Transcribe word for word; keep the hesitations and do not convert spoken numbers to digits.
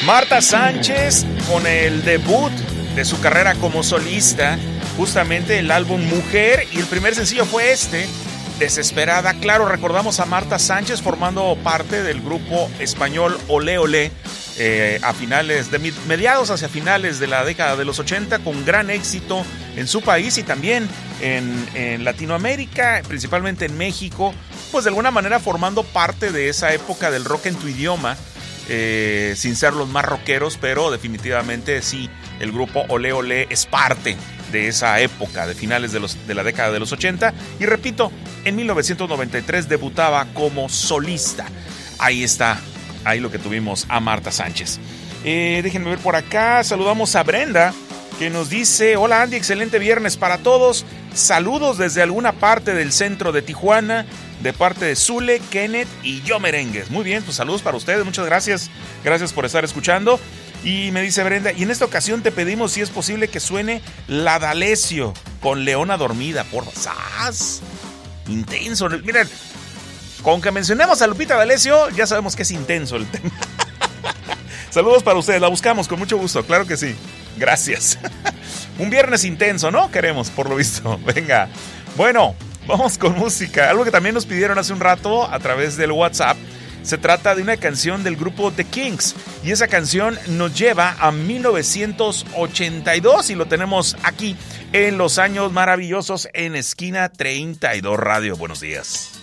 Marta Sánchez con el debut de su carrera como solista, justamente el álbum Mujer, y el primer sencillo fue este, Desesperada. Claro, recordamos a Marta Sánchez formando parte del grupo español Olé Olé eh, a finales de mediados hacia finales de la década de los ochenta, con gran éxito en su país y también en, en Latinoamérica, principalmente en México, pues de alguna manera formando parte de esa época del rock en tu idioma, eh, sin ser los más rockeros, pero definitivamente sí, el grupo Olé Olé es parte de esa época, de finales de, los, de la década de los ochenta. Y repito, en mil novecientos noventa y tres debutaba como solista. Ahí está, ahí lo que tuvimos a Marta Sánchez. Eh, déjenme ver por acá, saludamos a Brenda, que nos dice: hola Andy, excelente viernes para todos. Saludos desde alguna parte del centro de Tijuana, de parte de Zule, Kenneth y Yo Merengues. Muy bien, pues saludos para ustedes, muchas gracias. Gracias por estar escuchando. Y me dice Brenda, y en esta ocasión te pedimos si es posible que suene La D'Alessio con Leona Dormida, por favor. Intenso. Miren, con que mencionemos a Lupita D'Alessio, ya sabemos que es intenso el tema. Saludos para ustedes, la buscamos con mucho gusto, claro que sí. Gracias. Un viernes intenso, ¿no? Queremos, por lo visto. Venga. Bueno, vamos con música. Algo que también nos pidieron hace un rato a través del WhatsApp. Se trata de una canción del grupo The Kinks, y esa canción nos lleva a mil novecientos ochenta y dos y lo tenemos aquí en Los Años Maravillosos en Esquina treinta y dos Radio. Buenos días.